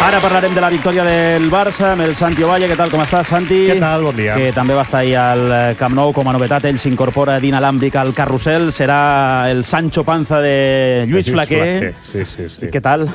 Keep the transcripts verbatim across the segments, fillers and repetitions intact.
Ara parlarem de la victòria del Barça amb el Santi Ovalle. Què tal, com estàs, Santi? Què tal, bon dia. Que també va estar ahir al Camp Nou com a novetat. Ell s'incorpora d'inalàmbric al carrusel. Serà el Sancho Panza de Lluís, Lluís Flaquer. Flaquer. Sí, sí, sí. Què tal?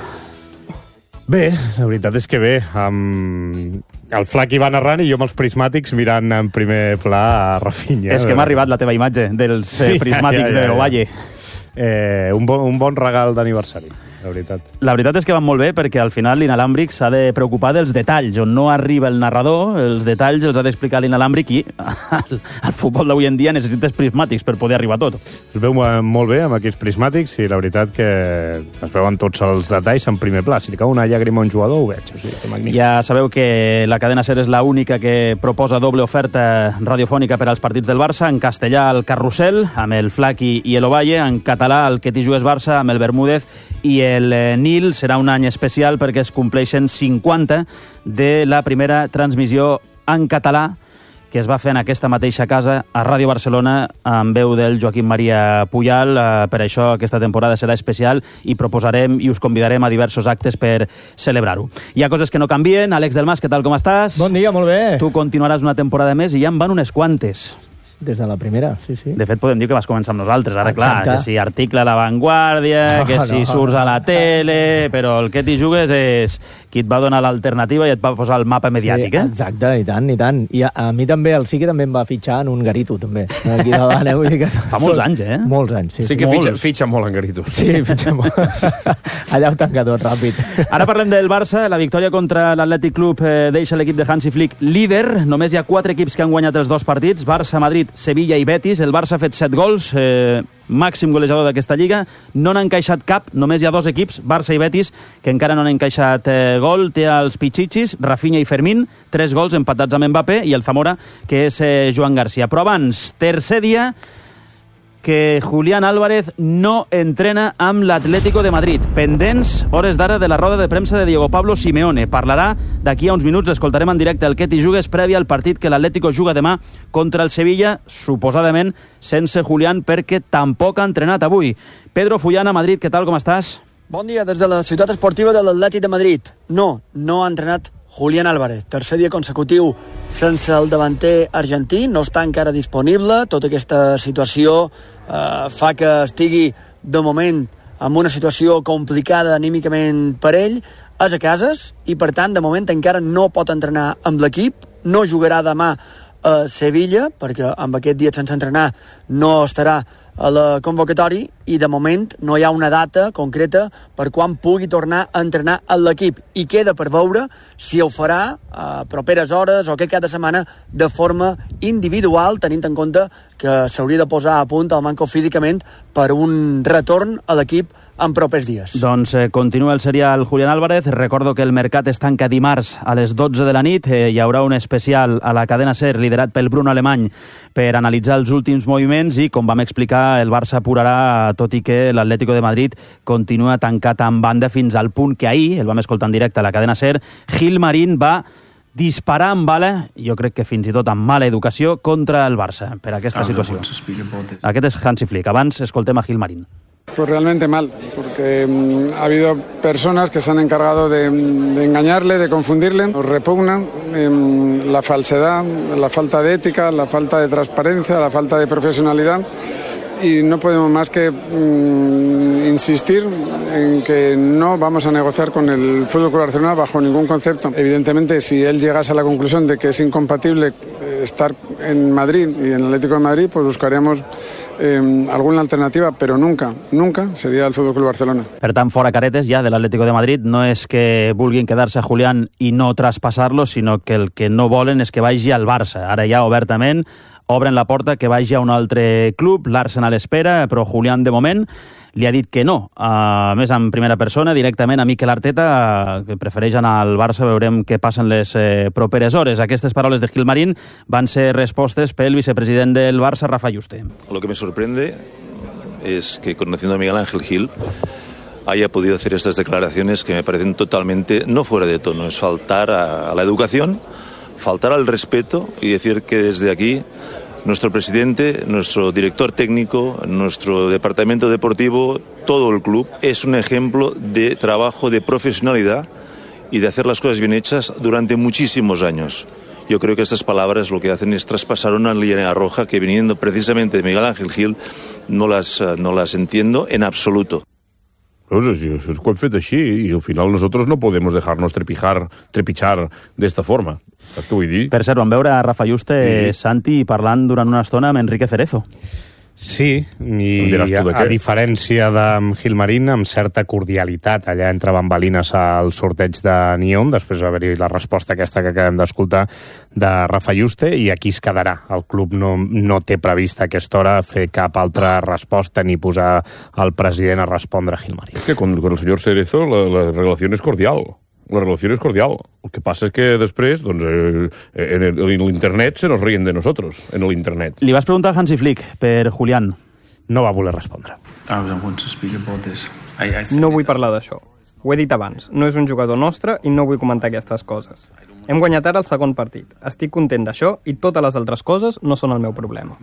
Bé, la veritat és que bé. Um, el Flaqui va narrant i jo amb els prismàtics mirant en primer pla a Rafinha. És que m'ha arribat la teva imatge dels sí, prismàtics ja, ja, ja, ja. de Ovalle. Eh, un, bon, un bon regal d'aniversari, la veritat. La veritat és que van molt bé perquè al final l'inalàmbric s'ha de preocupar dels detalls. On no arriba el narrador, els detalls els ha d'explicar l'inalàmbric i al, al futbol d'avui en dia necessites prismàtics per poder arribar a tot. Es veu molt bé amb aquests prismàtics i la veritat que es veuen tots els detalls en primer pla. Si li cau una llàgrima a un jugador ho veig. O sigui, que magnífic. Ja sabeu que la cadena SER és l'única que proposa doble oferta radiofònica per als partits del Barça. En castellà el Carrusel amb el Flaqui i l'Ovalle, en català el Que t'hi jugues Barça amb el Bermúdez i el Nil. Serà un any especial perquè es compleixen cinquanta de la primera transmissió en català que es va fer en aquesta mateixa casa a Ràdio Barcelona amb veu del Joaquim Maria Puyal. Per això aquesta temporada serà especial i proposarem i us convidarem a diversos actes per celebrar-ho. Hi ha coses que no canvien. Àlex Delmas, què tal, com estàs? Bon dia, molt bé. Tu continuaràs una temporada més i ja en van unes quantes. Des de la primera, sí, sí. De fet, podem dir que vas començar amb nosaltres. Ara, Exacte. clar, que si article a La Vanguardia, no, que si no, surts a la tele... Però el que t'hi jugues és qui et va donar l'alternativa i et va posar el mapa mediàtic, sí, eh? Exacte, i tant, i tant. I a, a mi també, el Siqui també em va fitxar en un garito, també. Aquí davant, eh? Vull dir que... Fa molts anys, eh? Molts anys, sí. Sí que fitxa, fitxa molt en garito. Sí, fitxa molt. Allà ho tanca tot, ràpid. Ara parlem del Barça. La victòria contra l'Atlètic Club eh, deixa l'equip de Hansi Flick líder. Només hi ha quatre equips que han guanyat els dos partits. Barça, Madrid, Sevilla i Betis. El Barça ha fet set gols, eh, màxim golejador d'aquesta lliga. No n'ha encaixat cap, només hi ha dos equips, Barça i Betis, que encara no han encaixat eh, gol. Té els Pichichis, Rafinha i Fermín, tres gols empatats amb Mbappé, i el Zamora, que és eh, Joan Garcia. Però abans, tercer dia que Julián Álvarez no entrena amb l'Atlético de Madrid. Pendents, hores d'ara, de la roda de premsa de Diego Pablo Simeone. Parlarà d'aquí a uns minuts, l'escoltarem en directe al Que t'hi jugues, prèvia al partit que l'Atlético juga demà contra el Sevilla, suposadament sense Julián, perquè tampoc ha entrenat avui. Pedro Fullana, Madrid, què tal, com estàs? Bon dia des de la ciutat esportiva de l'Atlètic de Madrid. No, no ha entrenat Julián Álvarez. Tercer dia consecutiu sense el davanter argentí, no està encara disponible. Tota aquesta situació eh, fa que estigui de moment en una situació complicada anímicament per ell. És a cases i per tant de moment encara no pot entrenar amb l'equip, no jugarà demà a Sevilla perquè amb aquest dia sense entrenar no estarà a la convocatori i de moment no hi ha una data concreta per quan pugui tornar a entrenar a l'equip i queda per veure si ho farà a properes hores o que cada setmana de forma individual, tenint en compte que s'hauria de posar a punt el manco físicament per un retorn a l'equip en propers dies. Doncs eh, continua el serial Julián Álvarez. Recordo que el mercat es tanca dimarts a les dotze de la nit. Eh, hi haurà un especial a la cadena SER liderat pel Bruno Alemany per analitzar els últims moviments i, com vam explicar, el Barça apurarà, tot i que l'Atlético de Madrid continua tancat en banda fins al punt que ahir, el vam escoltar en directe a la cadena SER, Gil Marín va disparar amb bala, jo crec que fins i tot amb mala educació, contra el Barça per aquesta situació. Aquest és Hansi Flick. Abans escoltem a Gil Marín. Pues realmente mal, porque um, ha habido personas que se han encargado de, de engañarle, de confundirle. Nos repugna um, la falsedad, la falta de ética, la falta de transparencia, la falta de profesionalidad. Y no podemos más que um, insistir en que no vamos a negociar con el F C Barcelona bajo ningún concepto. Evidentemente, si él llegase a la conclusión de que es incompatible estar en Madrid y en el Atlético de Madrid, pues buscaríamos eh, alguna alternativa, però nunca, nunca seria el F C Barcelona. Per tant, fora caretes ja de l'Atlético de Madrid. No és que vulguin quedar-se a Julián i no traspassar-lo, sinó que el que no volen és que vagi al Barça. Ara ja obertament obren la porta que vagi a un altre club. L'Arsenal espera, però Julián de moment li ha dit que no. A més, en primera persona, directament a Mikel Arteta, que prefereix anar al Barça. Veurem què passen les eh, properes hores. Aquestes paraules de Gil Marín van ser respostes pel vicepresident del Barça, Rafa Yuste. Lo que me sorprende es que, conociendo a Miguel Ángel Gil, haya podido hacer estas declaraciones que me parecen totalmente no fuera de tono. Es faltar a, a la educación, faltar al respeto y decir que desde aquí nuestro presidente, nuestro director técnico, nuestro departamento deportivo, todo el club es un ejemplo de trabajo, de profesionalidad y de hacer las cosas bien hechas durante muchísimos años. Yo creo que estas palabras lo que hacen es traspasar una línea roja que, viniendo precisamente de Miguel Ángel Gil, no las, no las entiendo en absoluto. Pues això és que ho hem fet així i al final nosotros no podemos dejarnos trepijar, trepichar d'esta forma. Saps què vull dir? Per cert, vam veure a Rafa Juste, Sí. Santi, parlant durant una estona amb Enrique Cerezo. Sí, i Em diràs tu de a, a què? diferència de Gilmarín, amb certa cordialitat allà entre bambalines al sorteig de Nyon, després va haver-hi la resposta aquesta que acabem d'escoltar de Rafa Juste, i aquí es quedarà. El club no, no té previst a aquesta hora fer cap altra resposta ni posar el president a respondre a Gilmarín. Es que con, con el señor Cerezo la, la relación es cordial. La relación es cordial. El que passa és que després, doncs, eh, en, el, en l'internet se nos ríen de nosotros, en l'internet. Li vas preguntar a Hansi Flick per Julián. No va voler respondre. No vull parlar d'això. Ho he dit abans, no és un jugador nostre i no vull comentar aquestes coses. Hem guanyat ara el segon partit. Estic content d'això i totes les altres coses no són el meu problema.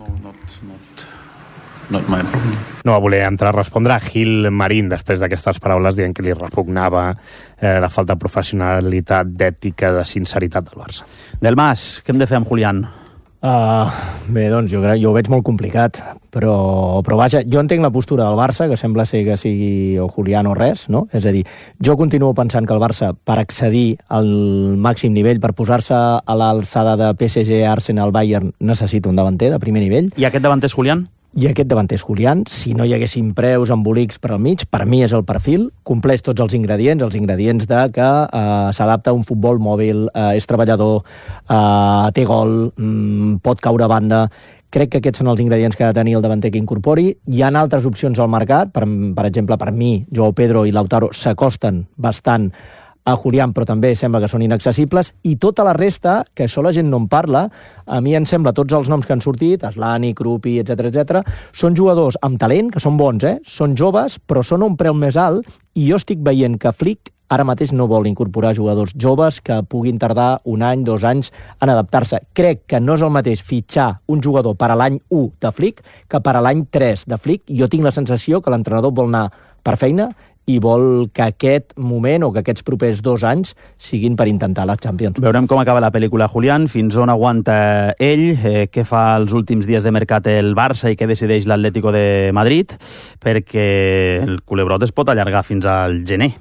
No va voler entrar a respondre a Gilmarín després d'aquestes paraules dient que li repugnava eh, la falta de professionalitat, d'ètica, de sinceritat del Barça. Del Mas, què hem de fer amb Julián? Uh, bé, doncs jo, crec, jo ho veig molt complicat, però, però vaja, jo entenc la postura del Barça, que sembla ser que sigui o Julián o res, no? És a dir, jo continuo pensant que el Barça, per accedir al màxim nivell, per posar-se a l'alçada de P S G, Arsenal, Bayern, necessita un davanter de primer nivell. I aquest davanter és Julián? I aquest davanter és Julián. Si no hi haguessin preus, embolics per al mig, per mi és el perfil, compleix tots els ingredients, els ingredients de que eh, s'adapta a un futbol mòbil, eh, és treballador, eh, té gol, mm, pot caure a banda. Crec que aquests són els ingredients que ha de tenir el davanter que incorpori. Hi ha altres opcions al mercat, per, per exemple, per mi, Joao Pedro i Lautaro s'acosten bastant a Julián, però també sembla que són inaccessibles, i tota la resta, que això la gent no en parla, a mi em sembla tots els noms que han sortit, Aslani, Krupi, etcètera, etcètera, són jugadors amb talent, que són bons, eh? Són joves, però són a un preu més alt, i jo estic veient que Flick ara mateix no vol incorporar jugadors joves que puguin tardar un any, dos anys en adaptar-se. Crec que no és el mateix fitxar un jugador per a l'any u de Flick que per a l'any tres de Flick. Jo tinc la sensació que l'entrenador vol anar per feina i vol que aquest moment o que aquests propers dos anys siguin per intentar la Champions. Veurem com acaba la pel·lícula Julián, fins on aguanta ell, eh, què fa els últims dies de mercat el Barça i què decideix l'Atlético de Madrid, perquè el culebrot es pot allargar fins al gener.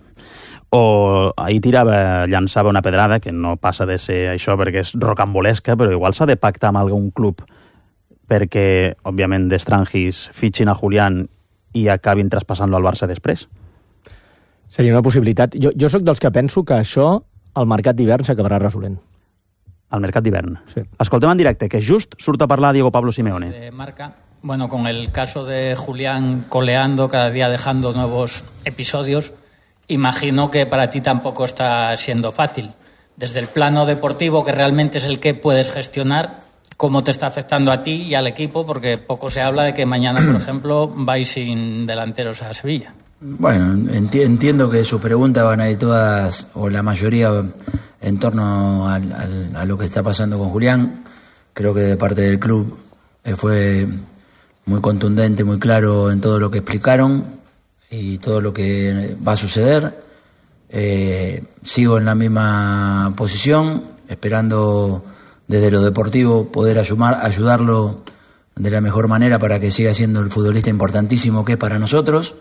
O ahir tirava, llançava una pedrada, que no passa de ser això perquè és rocambolesca, però igual s'ha de pactar amb algun club perquè, òbviament, d'estrangis fitxin a Julián i acabin traspassant-lo al Barça després. Seria una possibilitat. Jo, jo sóc dels que penso que això al mercat d'hivern s'acabarà resolent. Al mercat d'hivern. Sí. Escoltem en directe, que just surt a parlar Diego Pablo Simeone. De marca. Bueno, con el caso de Julián coleando, cada día dejando nuevos episodios, imagino que para ti tampoco está siendo fácil. Desde el plano deportivo, que realmente es el que puedes gestionar, ¿cómo te está afectando a ti y al equipo? Porque poco se habla de que mañana, por ejemplo, vais sin delanteros a Sevilla. Bueno, enti- entiendo que sus preguntas van a ir todas, o la mayoría, en torno al, al, a lo que está pasando con Julián. Creo que de parte del club eh, fue muy contundente, muy claro en todo lo que explicaron y todo lo que va a suceder. Eh, sigo en la misma posición, esperando desde lo deportivo poder ayudar, ayudarlo de la mejor manera para que siga siendo el futbolista importantísimo que es para nosotros.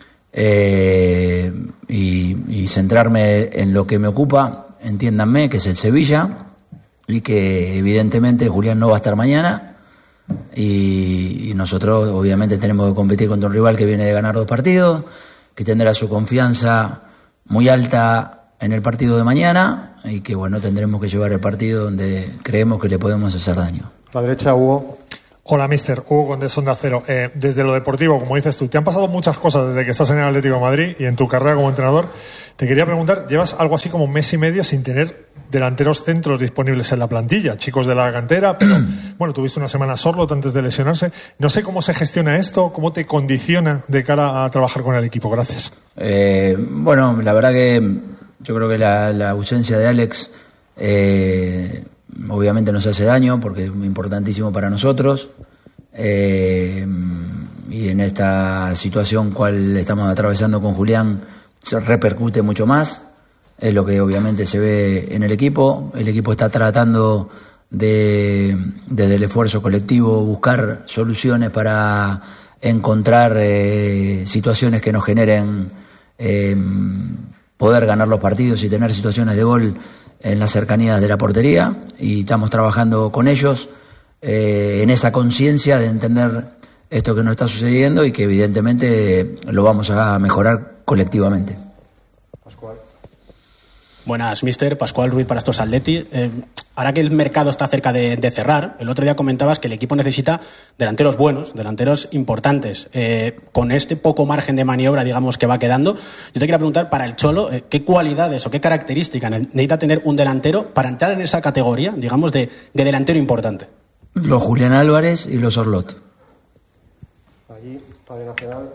Eh, y, y centrarme en lo que me ocupa, entiéndanme, que es el Sevilla, y que evidentemente Julián no va a estar mañana, y, y nosotros obviamente tenemos que competir contra un rival que viene de ganar dos partidos, que tendrá su confianza muy alta en el partido de mañana, y que bueno, tendremos que llevar el partido donde creemos que le podemos hacer daño. La derecha, Hugo. Hola, mister. Hugo Condés, Onda Cero. Eh, desde lo deportivo, como dices tú, te han pasado muchas cosas desde que estás en el Atlético de Madrid y en tu carrera como entrenador. Te quería preguntar, llevas algo así como un mes y medio sin tener delanteros centros disponibles en la plantilla, chicos de la cantera, pero bueno, tuviste una semana Sorloth antes de lesionarse. No sé cómo se gestiona esto, cómo te condiciona de cara a trabajar con el equipo. Gracias. Eh, bueno, la verdad que yo creo que la, la ausencia de Alex eh, obviamente nos hace daño porque es muy importantísimo para nosotros, eh, y en esta situación cual estamos atravesando con Julián se repercute mucho más, es lo que obviamente se ve en el equipo. El equipo está tratando de, desde el esfuerzo colectivo, buscar soluciones para encontrar eh, situaciones que nos generen eh, poder ganar los partidos y tener situaciones de gol en las cercanías de la portería, y estamos trabajando con ellos eh, en esa conciencia de entender esto que nos está sucediendo y que evidentemente lo vamos a mejorar colectivamente. Pascual. Buenas, mister. Pascual Ruiz para estos Atleti. Eh, ahora que el mercado está cerca de, de cerrar, el otro día comentabas que el equipo necesita delanteros buenos, delanteros importantes. Eh, con este poco margen de maniobra, digamos, que va quedando, yo te quería preguntar para el Cholo, eh, ¿qué cualidades o qué características necesita tener un delantero para entrar en esa categoría, digamos, de, de delantero importante? Los Julián Álvarez y los Orlot. Allí, Radio Nacional.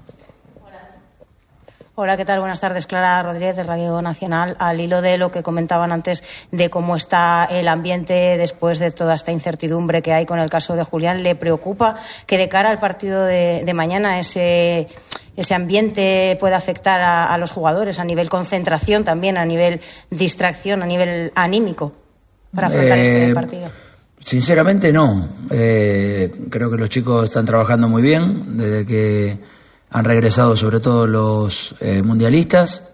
Hola, ¿qué tal? Buenas tardes. Clara Rodríguez, de Radio Nacional. Al hilo de lo que comentaban antes de cómo está el ambiente después de toda esta incertidumbre que hay con el caso de Julián, ¿le preocupa que de cara al partido de, de mañana ese, ese ambiente pueda afectar a, a los jugadores a nivel concentración, también a nivel distracción, a nivel anímico para afrontar eh, este partido? Sinceramente no. Eh, creo que los chicos están trabajando muy bien desde que han regresado, sobre todo los eh, mundialistas,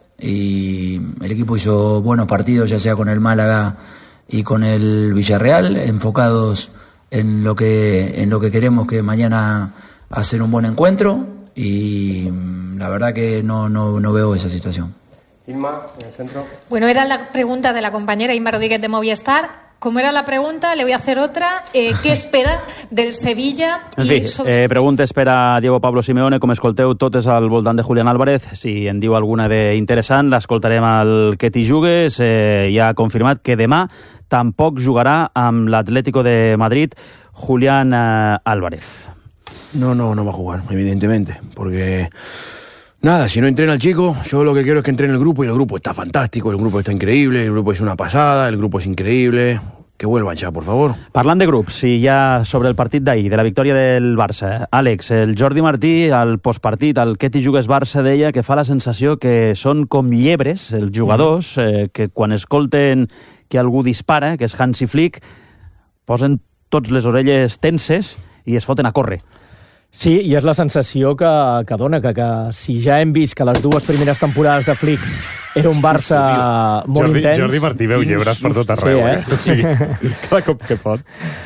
y el equipo hizo buenos partidos, ya sea con el Málaga y con el Villarreal, enfocados en lo que en lo que queremos, que mañana hacer un buen encuentro, y la verdad que no, no, no veo esa situación. Inma, en el centro. Bueno, era la pregunta de la compañera Inma Rodríguez de Movistar. Como era la pregunta, le voy a hacer otra. Eh, què espera del Sevilla? En fi, sobre... eh, preguntes per a Diego Pablo Simeone. Com escolteu, tot és al voltant de Julián Álvarez. Si en diu alguna d'interessant, l'escoltarem al Que t'hi jugues. Eh, ja ha confirmat que demà tampoc jugarà amb l'Atlético de Madrid Julián eh, Álvarez. No, no, no va a jugar, evidentemente, porque... Nada, si no entrena el chico, yo lo que quiero es que entrene el grupo, y el grupo está fantástico, el grupo está increíble, el grupo es una pasada, el grupo es increíble. Que vuelvan ya, por favor. Parlant de grups, i ja sobre el partit d'ahir, de la victòria del Barça, Àlex, el Jordi Martí, al postpartit, al Que t'hi jugues Barça, deia que fa la sensació que són com llebres, els jugadors, eh, que quan escolten que algú dispara, que és Hansi Flick, posen tots les orelles tenses i es foten a córrer. Sí, i és la sensació que, que dona, que, que si ja hem vist que les dues primeres temporades de Flick era un Barça sí, molt Jordi, intens... Jordi Martí veu llebres per tot arreu. Sí, eh? O sigui, cada cop que pot.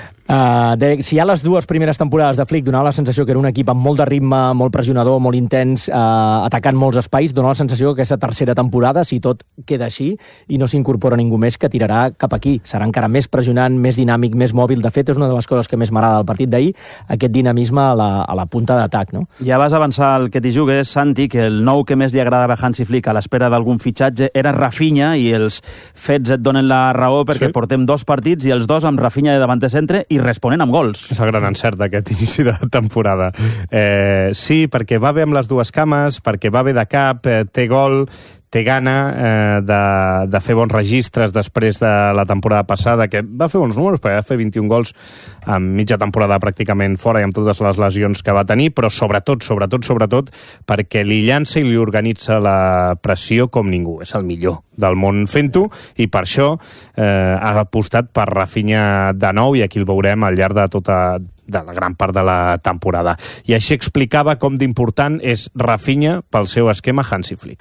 Uh, de, si ja les dues primeres temporades de Flick donava la sensació que era un equip amb molt de ritme, molt pressionador, molt intens, uh, atacant molts espais, dona la sensació que aquesta tercera temporada, si tot queda així i no s'incorpora ningú més, que tirarà cap aquí. Serà encara més pressionant, més dinàmic, més mòbil. De fet, és una de les coses que més m'agrada del partit d'ahir, aquest dinamisme a la, a la punta d'atac, no? Ja vas avançar al Que t'hi jugues, Santi, que el nou que més li agradava a Hansi Flick a l'espera d'algun fitxatge era Rafinha, i els fets et donen la raó, perquè sí, portem dos partits i els dos amb Rafinha de davanter centre i responent amb gols. És el gran encert d'aquest inici de temporada. Eh, sí, perquè va bé amb les dues cames, perquè va bé de cap, eh, té gol, té gana eh, de, de fer bons registres després de la temporada passada, que va fer bons números, perquè va fer vint-i-un gols en mitja temporada pràcticament fora i amb totes les lesions que va tenir, però sobretot, sobretot, sobretot, perquè li llança i li organitza la pressió com ningú. És el millor del món fent-ho, i per això eh, ha apostat per Rafinha de nou, i aquí el veurem al llarg de tota de la gran part de la temporada. I així explicava com d'important és Rafinha pel seu esquema Hansi Flick.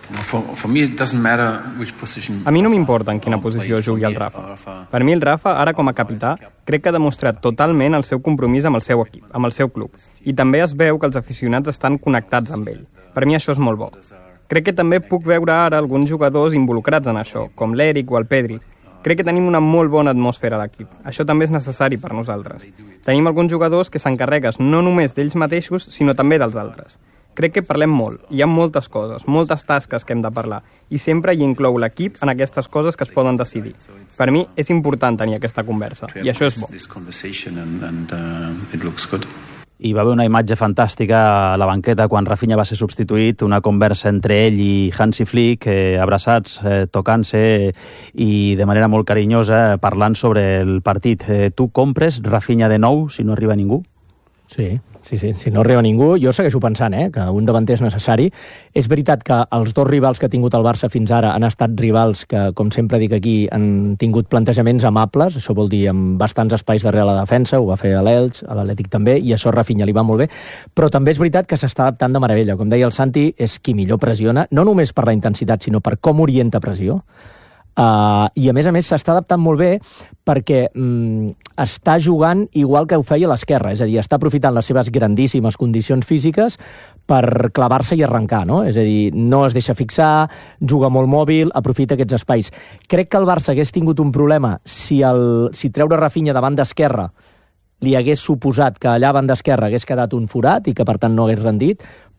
A mi no m'importa en quina posició jugui el Rafa. Per mi el Rafa, ara com a capità, crec que ha demostrat totalment el seu compromís amb el seu equip, amb el seu club. I també es veu que els aficionats estan connectats amb ell. Per mi això és molt bo. Crec que també puc veure ara alguns jugadors involucrats en això, com l'Eric o el Pedri. Crec que tenim una molt bona atmosfera a l'equip. Això també és necessari per nosaltres. Tenim alguns jugadors que s'encarreguen no només d'ells mateixos, sinó també dels altres. Crec que parlem molt. Hi ha moltes coses, moltes tasques que hem de parlar, i sempre hi inclou l'equip en aquestes coses que es poden decidir. Per mi és important tenir aquesta conversa, i això és bo. I va haver una imatge fantàstica a la banqueta quan Rafinha va ser substituït, una conversa entre ell i Hansi Flick, eh, abraçats, eh, tocant-se i de manera molt carinyosa parlant sobre el partit. Eh, tu compres Rafinha de nou si no arriba ningú? Sí, Sí, sí, si no arriba ningú, jo segueixo pensant eh, que un davanter és necessari. És veritat que els dos rivals que ha tingut el Barça fins ara han estat rivals que, com sempre dic aquí, han tingut plantejaments amables, això vol dir amb bastants espais darrere la defensa, ho va fer a l'Elx, a l'Atlètic també, i això a Rafinha li va molt bé, però també és veritat que s'està adaptant de meravella. Com deia el Santi, és qui millor pressiona, no només per la intensitat, sinó per com orienta pressió. Uh, i a més a més s'està adaptant molt bé perquè mm, està jugant igual que ho feia a l'esquerra, és a dir, està aprofitant les seves grandíssimes condicions físiques per clavar-se i arrencar, no? És a dir, no es deixa fixar, juga molt mòbil, aprofita aquests espais. Crec que el Barça hagués tingut un problema si, el, si treure Rafinha davant d'esquerra li hagués suposat que allà davant d'esquerra hagués quedat un forat i que per tant no hagués rendit,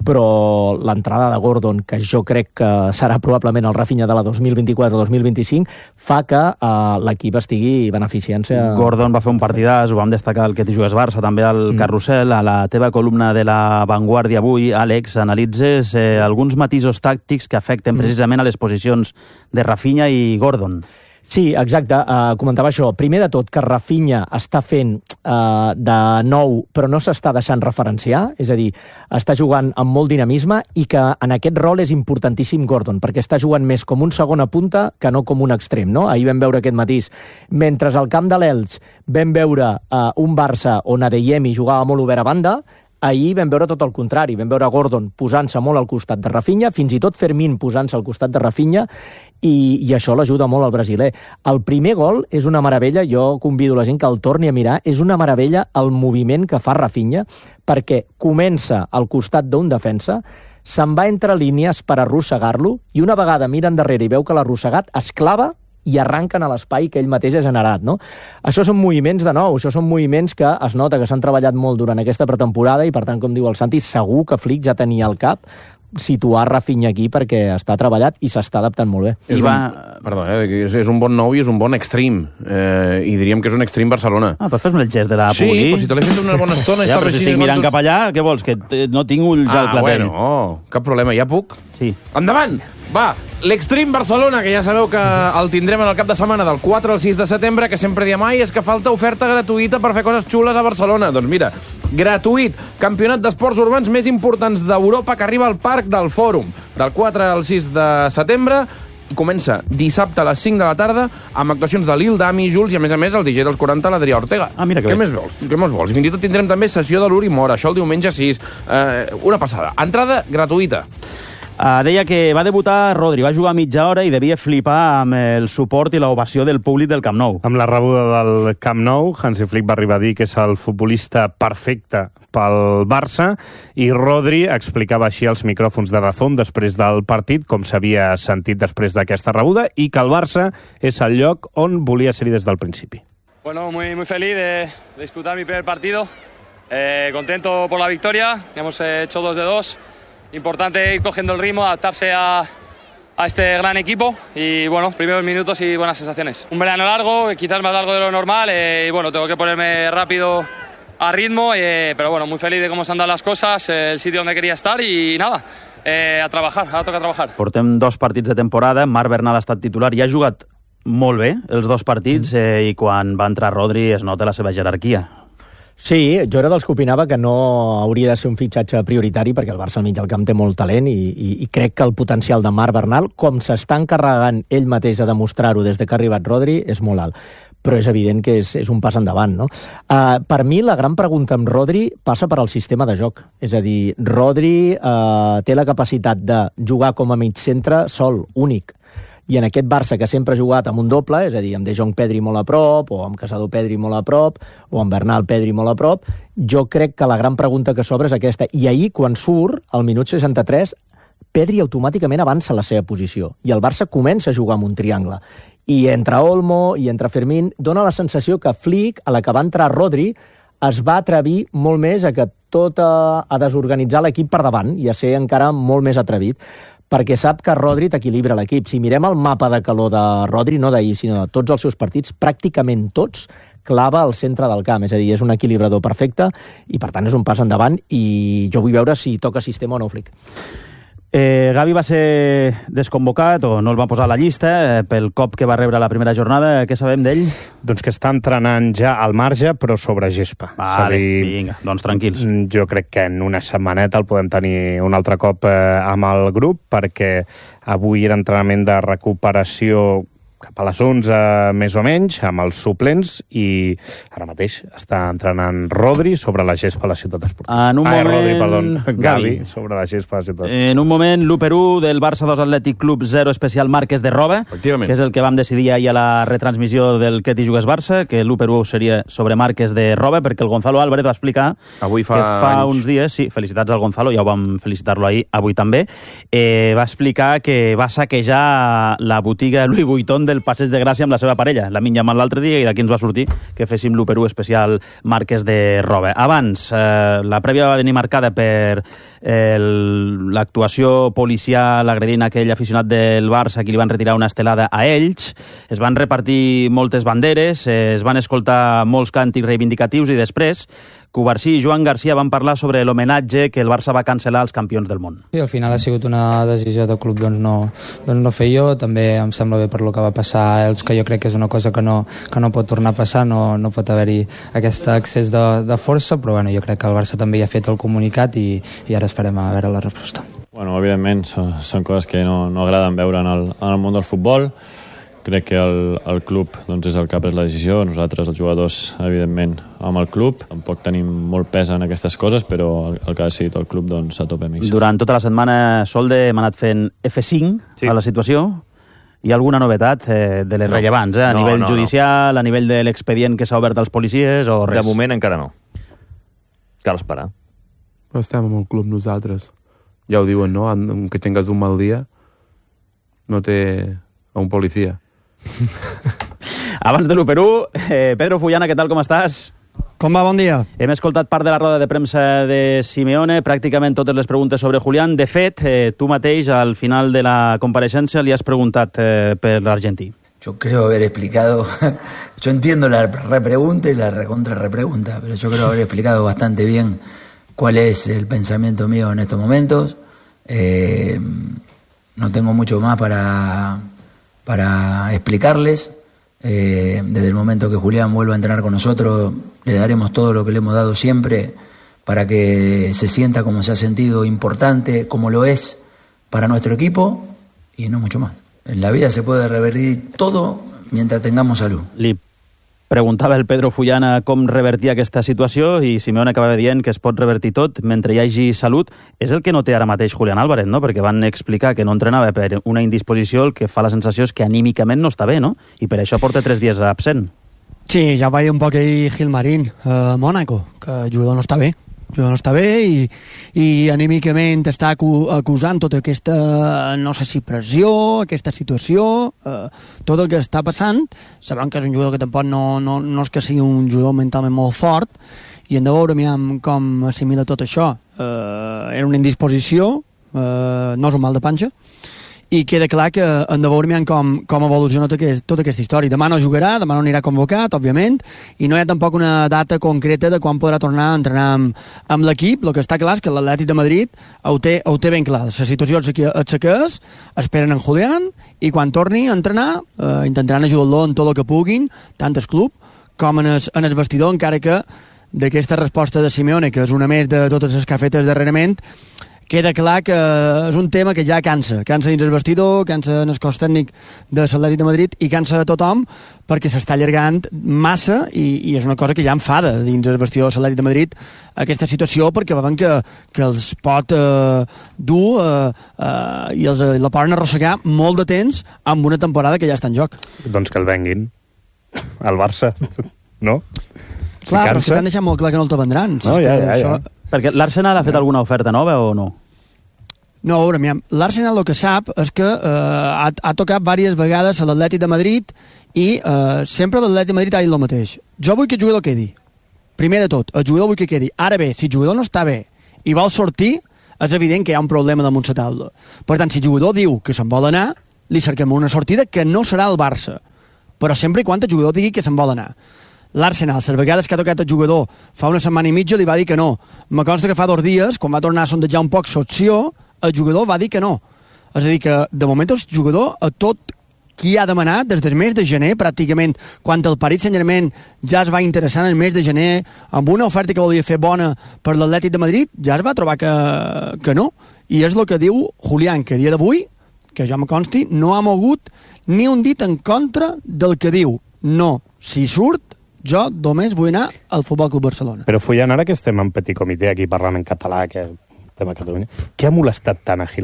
però l'entrada de Gordon, que jo crec que serà probablement el Rafinha de la dos mil vint-i-quatre dos mil vint-i-cinc, fa que uh, l'equip estigui beneficiant-se. Gordon va fer un partidàs, ho vam destacar el que t'hi jugues Barça, també al mm. Carrusel, a la teva columna de La Vanguardia avui, Àlex, analitzes eh, alguns matisos tàctics que afecten mm. precisament a les posicions de Rafinha i Gordon. Sí, exacte, uh, comentava això. Primer de tot, que Rafinha està fent uh, de nou, però no s'està deixant referenciar, és a dir, està jugant amb molt dinamisme i que en aquest rol és importantíssim Gordon, perquè està jugant més com un segona punta que no com un extrem, no? Ahir vam veure aquest matís. Mentre al camp de l'Elx vam veure uh, un Barça on Adeyemi jugava molt obert a banda, ahir vam veure tot el contrari, vam veure Gordon posant-se molt al costat de Rafinha, fins i tot Fermín posant-se al costat de Rafinha, i, i això l'ajuda molt al brasiler. El primer gol és una meravella, jo convido la gent que el torni a mirar, és una meravella el moviment que fa Rafinha, perquè comença al costat d'un defensa, se'n va entre línies per arrossegar-lo, i una vegada mira endarrere i veu que l'ha arrossegat, es clava i arranquen a l'espai que ell mateix ha generat, no? Això són moviments de nou, això són moviments que es nota que s'han treballat molt durant aquesta pretemporada i, per tant, com diu el Santi, segur que Flick ja tenia al cap situar Rafinha aquí perquè està treballat i s'està adaptant molt bé. És I va... un, perdó, eh, és, és un bon nou i és un bon extrem. Eh, I diríem que és un extrem Barcelona. Ah, però fes-me el gest de la Sí, Pugui. però si te l'he fet una bona estona... Ja, però si estic mirant cap allà, què vols? Que no tinc ulls ah, al clatell. Ah, bueno, oh, cap problema, ja puc? Sí. Endavant! Va, l'Extreme Barcelona, que ja sabeu que el tindrem en el cap de setmana del quatre al sis de setembre, que sempre diem, ai, és que falta oferta gratuïta per fer coses xules a Barcelona. Doncs mira, gratuït, campionat d'esports urbans més importants d'Europa que arriba al Parc del Fòrum, del quatre al sis de setembre, i comença dissabte a les cinc de la tarda amb actuacions de Lil Dami, Jules i a més a més el D J dels quaranta, l'Adrià Ortega. Ah, mira que Què bé. més vols? Què més vols? I fins i tot tindrem també sessió de l'Uri Mora, això el diumenge sis. Eh, una passada. Entrada gratuïta. Uh, deia que va debutar Rodri, va jugar mitja hora i devia flipar amb el suport i l'ovació del públic del Camp Nou. Amb la rebuda del Camp Nou, Hansi Flick va arribar a dir que és el futbolista perfecte pel Barça, i Rodri explicava així als micròfons de Dazón després del partit com s'havia sentit després d'aquesta rebuda i que el Barça és el lloc on volia ser-hi des del principi. Bueno, muy, muy feliz de, de disputar mi primer partido, eh, contento por la victoria, hemos hecho dos de dos. Importante ir cogiendo el ritmo, adaptarse a, a este gran equipo y bueno, primeros minutos y buenas sensaciones. Un verano largo, quizás más largo de lo normal eh, y bueno, tengo que ponerme rápido a ritmo, eh, pero bueno, muy feliz de cómo se han dado las cosas, eh, el sitio donde quería estar y nada, eh, a trabajar, ahora toca trabajar. Portem dos partits de temporada, Marc Bernal ha estat titular i ha jugat molt bé els dos partits eh, i quan va entrar Rodri es nota la seva jerarquia. Sí, jo era dels que opinava que no hauria de ser un fitxatge prioritari perquè el Barça al mig del camp té molt talent i, i, i crec que el potencial de Marc Bernal, com s'està encarregant ell mateix a demostrar-ho des de que ha arribat Rodri, és molt alt. Però és evident que és, és un pas endavant, no? Uh, per mi, la gran pregunta amb Rodri passa per al sistema de joc. És a dir, Rodri uh, té la capacitat de jugar com a mig centre sol, únic. I en aquest Barça que sempre ha jugat amb un doble, és a dir, amb De Jong Pedri molt a prop, o amb Casado Pedri molt a prop, o amb Bernal Pedri molt a prop, jo crec que la gran pregunta que s'obre és aquesta. I ahir, quan surt, al minut seixanta-tres, Pedri automàticament avança la seva posició, i el Barça comença a jugar amb un triangle. I entre Olmo i entre Fermín dona la sensació que Flick, a la que va entrar Rodri, es va atrevir molt més a que tot a, a desorganitzar l'equip per davant i a ser encara molt més atrevit, perquè sap que Rodri t'equilibra l'equip. Si mirem el mapa de calor de Rodri, no d'ahir, sinó de tots els seus partits, pràcticament tots clava al centre del camp, és a dir, és un equilibrador perfecte i per tant és un pas endavant i jo vull veure si toca sistema o no Flick. Eh, Gavi va ser desconvocat o no el va posar a la llista eh, pel cop que va rebre a la primera jornada. Què sabem d'ell? Doncs que està entrenant ja al marge, però sobre gespa. Vale, vinga, doncs tranquils. Jo crec que en una setmaneta el podem tenir un altre cop eh, amb el grup, perquè avui era entrenament de recuperació cap a les onze, més o menys, amb els suplents, i ara mateix està entrenant Rodri sobre la gespa a la Ciutat Esportiva. En un ah, moment... Rodri, perdó, Gavi, Gavi sobre la gespa a la Ciutat Esportiva. En un moment, l'u per u del Barça dos Atlètic Club zero especial Marques de Roba, que és el que vam decidir ahir a la retransmissió del Que t'hi jugues Barça, que l'u per u seria sobre Marques de Roba, perquè el Gonzalo Álvarez va explicar avui fa que fa anys. uns dies, sí, felicitats al Gonzalo, ja ho vam felicitar-lo ahir, avui també, eh, va explicar que va saquejar la botiga Louis Vuitton del Passeig de Gràcia amb la seva parella, la Minyamal l'altre dia, i d'aquí ens va sortir que féssim l'u per u especial Marques de Roba. Abans, eh, la prèvia va venir marcada per eh, l'actuació policial agredint aquell aficionat del Barça que li van retirar una estelada a Elx. Es van repartir moltes banderes, eh, es van escoltar molts càntics reivindicatius i després Cubarsí i Joan Garcia van parlar sobre l'homenatge que el Barça va cancel·lar als campions del món. I al final ha sigut una decisió del club doncs no, doncs no fer jo, també em sembla bé per lo que va passar a Elx, que jo crec que és una cosa que no, que no pot tornar a passar, no, no pot haver-hi aquest excés de, de força, però bueno, jo crec que el Barça també ja ha fet el comunicat i, i ara esperem a veure la resposta. Bueno, evidentment, són, són coses que no, no agraden veure en el, en el món del futbol. Crec que el, el club doncs, és el que ha pres la decisió, nosaltres els jugadors evidentment amb el club, tampoc tenim molt pes en aquestes coses, però el, el que ha decidit el club doncs a tope amics. Durant tota la setmana Solde hem anat fent efe cinc sí. a la situació. Hi ha alguna novetat eh, de les no. rellevants, eh? a no, nivell no, judicial, no. a nivell de l'expedient que s'ha obert als policies o res? De moment encara no. Cal esperar. Estem amb el club nosaltres. Ja ho diuen, no? Que tingues un mal dia no té a un policia. Abans de l'u per u, eh, Pedro Fullana, què tal, com estàs? Com va, bon dia. Hem escoltat part de la roda de premsa de Simeone, pràcticament totes les preguntes sobre Julián. De fet, eh, tu mateix, al final de la compareixença, li has preguntat eh, per l'argentí. Yo creo haber explicado, yo entiendo la repregunta y la recontra repregunta, pero yo creo haber explicado bastante bien cuál es el pensamiento mío en estos momentos. Eh, no tengo mucho más para... para explicarles. Eh, desde el momento que Julián vuelva a entrenar con nosotros, le daremos todo lo que le hemos dado siempre para que se sienta como se ha sentido importante, como lo es para nuestro equipo, y no mucho más. En la vida se puede revertir todo mientras tengamos salud. Li preguntava el Pedro Fullana com revertir aquesta situació i Simeone acabava dient que es pot revertir tot mentre hi hagi salut. És el que no té ara mateix Julián Álvarez, no? Perquè van explicar que no entrenava per una indisposició, el que fa la sensació és que anímicament no està bé, no? I per això porta tres dies absent. Sí, ja va dir un poc ahir Gilmarín a Mònaco, que el jugador no està bé. El jugador no està bé i, i anímicament està acu acusant tota aquesta, no sé si pressió, aquesta situació, eh, tot el que està passant. Sabem que és un jugador que tampoc no, no, no és que sigui un jugador mentalment molt fort, i hem de veure aviam com assimila tot això. Eh, era una indisposició, eh, no és un mal de panxa, i queda clar que hem de veure com, com evoluciona tota aquesta, tota aquesta història. Demà no jugarà, demà no anirà convocat, òbviament, i no hi ha tampoc una data concreta de quan podrà tornar a entrenar amb, amb l'equip. El que està clar és que l'Atlètic de Madrid ho té, ho té ben clar. La situació és que és, esperen en Julián, i quan torni a entrenar eh, intentaran ajudar-lo en tot el que puguin, tant el club com en el, en el vestidor, encara que d'aquesta resposta de Simeone, que és una més de totes les que ha fet darrerament, queda clar que és un tema que ja cansa. Cansa dins el vestidor, cansa en el cos tècnic de l'Atlètic de Madrid i cansa de tothom perquè s'està allargant massa i, i és una cosa que ja enfada dins el vestidor de l'Atlètic de Madrid aquesta situació, perquè veuen que, que els pot eh, dur eh, eh, i els, la poden arrossegar molt de temps amb una temporada que ja està en joc. Doncs que el venguin al Barça, no? Clar, si però si t'han deixat molt clar que no el te vendran. No, ja, ja, ja. Això... Perquè l'Arsenal ha fet alguna oferta nova o no? No, a veure, l'Arsenal el que sap és que eh, ha, ha tocat diverses vegades a l'Atlètic de Madrid i eh, sempre l'Atlètic de Madrid ha dit el mateix. Jo vull que el jugador quedi. Primer de tot, el jugador vull que quedi. Ara bé, si el jugador no està bé i vol sortir, és evident que hi ha un problema damunt la taula. Per tant, si el jugador diu que se'n vol anar, li cerquem una sortida que no serà el Barça. Però sempre i quan el jugador digui que se'n vol anar. L'Arsenal, les vegades que ha tocat el jugador fa una setmana i mitja, li va dir que no. Me consta que fa dos dies, quan va tornar a sondejar un poc l'opció, el jugador va dir que no. És a dir, que de moment el jugador a tot qui ha demanat des del mes de gener, pràcticament, quan el Paris Saint-Germain ja es va interessar en el mes de gener amb una oferta que volia fer bona per l'Atlètic de Madrid, ja es va trobar que, que no. I és el que diu Julián, que a dia d'avui, que jo me consti, no ha mogut ni un dit en contra del que diu. No, si surt, jo només vull anar al Futbol Club Barcelona. Però Fullan, ara que estem en petit comitè aquí parlant en català, que estem a Catalunya, què ha molestat tant a Gil